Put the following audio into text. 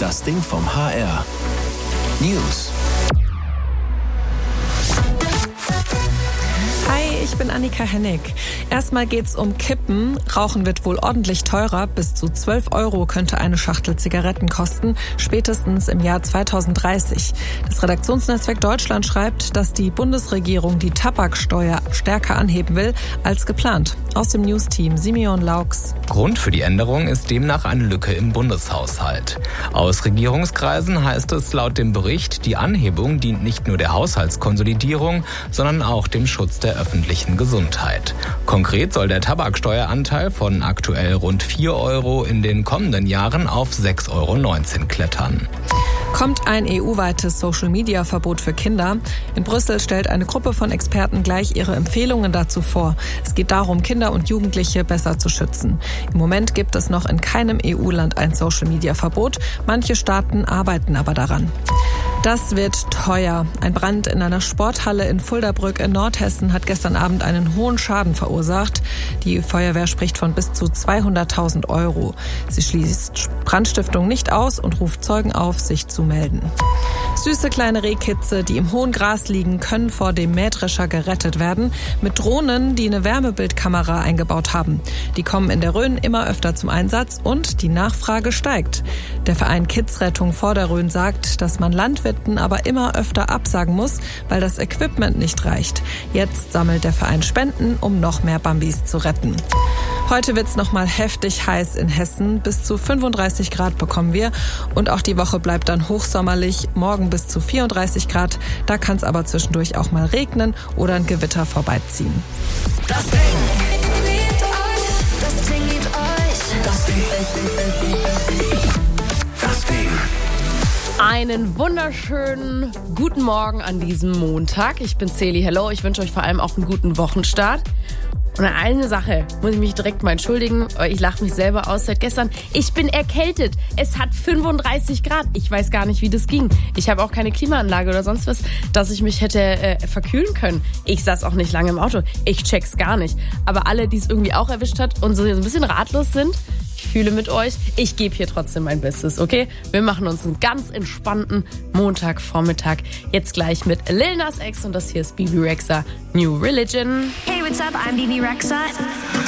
Das Ding vom HR. News. Hi, ich bin Annika Hennig. Erstmal geht's um Kippen. Rauchen wird wohl ordentlich teurer. Bis zu 12 € könnte eine Schachtel Zigaretten kosten, spätestens im Jahr 2030. Das Redaktionsnetzwerk Deutschland schreibt, dass die Bundesregierung die Tabaksteuer stärker anheben will als geplant. Aus dem Newsteam Simeon Laux. Grund für die Änderung ist demnach eine Lücke im Bundeshaushalt. Aus Regierungskreisen heißt es laut dem Bericht, die Anhebung dient nicht nur der Haushaltskonsolidierung, sondern auch dem Schutz der öffentlichen Gesundheit. Konkret soll der Tabaksteueranteil von aktuell rund 4 € in den kommenden Jahren auf 6,19 € klettern. Kommt ein EU-weites Social-Media-Verbot für Kinder? In Brüssel stellt eine Gruppe von Experten gleich ihre Empfehlungen dazu vor. Es geht darum, Kinder und Jugendliche besser zu schützen. Im Moment gibt es noch in keinem EU-Land ein Social-Media-Verbot. Manche Staaten arbeiten aber daran. Das wird teuer. Ein Brand in einer Sporthalle in Fuldabrück in Nordhessen hat gestern Abend einen hohen Schaden verursacht. Die Feuerwehr spricht von bis zu 200.000 €. Sie schließt Brandstiftung nicht aus und ruft Zeugen auf, sich zu melden. Süße kleine Rehkitze, die im hohen Gras liegen, können vor dem Mähdrescher gerettet werden. Mit Drohnen, die eine Wärmebildkamera eingebaut haben. Die kommen in der Rhön immer öfter zum Einsatz und die Nachfrage steigt. Der Verein Kidsrettung vor der Rhön sagt, dass man Landwirten aber immer öfter absagen muss, weil das Equipment nicht reicht. Jetzt sammelt der Verein Spenden, um noch mehr Bambis zu retten. Heute wird's noch mal heftig heiß in Hessen. Bis zu 35 Grad bekommen wir. Und auch die Woche bleibt dann hochsommerlich. Morgen bis zu 34 Grad. Da kann es aber zwischendurch auch mal regnen oder ein Gewitter vorbeiziehen. Das Ding. Das Ding liebt euch. Das Ding. Das Ding. Einen wunderschönen guten Morgen an diesem Montag. Ich bin Celi, hello. Ich wünsche euch vor allem auch einen guten Wochenstart. Und an eine Sache muss ich mich direkt mal entschuldigen, weil ich lache mich selber aus seit gestern. Ich bin erkältet. Es hat 35 Grad. Ich weiß gar nicht, wie das ging. Ich habe auch keine Klimaanlage oder sonst was, dass ich mich hätte verkühlen können. Ich saß auch nicht lange im Auto. Ich check's gar nicht. Aber alle, die es irgendwie auch erwischt hat und so ein bisschen ratlos sind, ich fühle mit euch. Ich gebe hier trotzdem mein Bestes, okay? Wir machen uns einen ganz entspannten Montagvormittag. Jetzt gleich mit Lil Nas X und das hier ist Bebe Rexha, New Religion. Hey, what's up? I'm Bebe Rexha.